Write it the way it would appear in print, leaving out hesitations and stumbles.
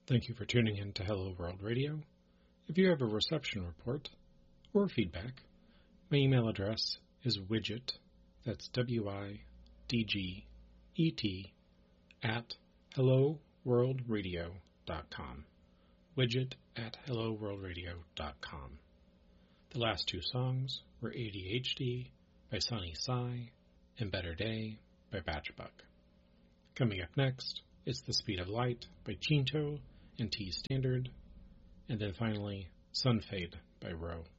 Thank you for tuning in to Hello World Radio. If you have a reception report or feedback, my email address is widget, that's WIDGET, at helloworldradio.com. Widget at helloworldradio.com. The last two songs were ADHD by Sunny Sai and Better Day by Batchbuck. Coming up next is The Speed of Light by Chinto and T Standard, and then finally Sunfade by Roe.